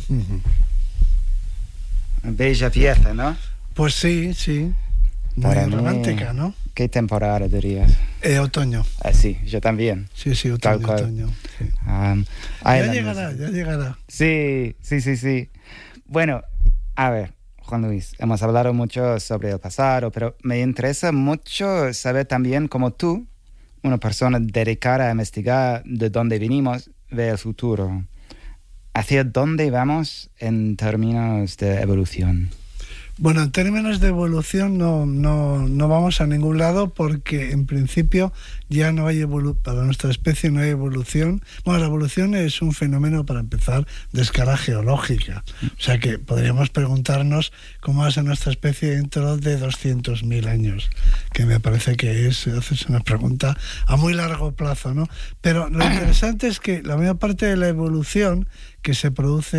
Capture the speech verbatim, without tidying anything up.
Uh-huh. Bella pieza, ¿no? Pues sí, sí. Muy Para mí, romántica, ¿no? ¿Qué temporada dirías? Eh, otoño. Ah, sí, yo también. Sí, sí, otoño, otoño. Sí. Um, ya llegará, ya llegará. Sí, sí, sí, sí. Bueno, a ver, Juan Luis, hemos hablado mucho sobre el pasado, pero me interesa mucho saber también cómo tú, una persona dedicada a investigar de dónde venimos, ve el futuro. ¿Hacia dónde vamos en términos de evolución? Bueno, en términos de evolución no, no, no vamos a ningún lado porque en principio ya no hay evolución, para nuestra especie no hay evolución. Bueno, la evolución es un fenómeno, para empezar, de escala geológica. O sea que podríamos preguntarnos cómo va a ser nuestra especie dentro de doscientos mil años, que me parece que es, es una pregunta a muy largo plazo, ¿no? Pero lo interesante es que la mayor parte de la evolución que se produce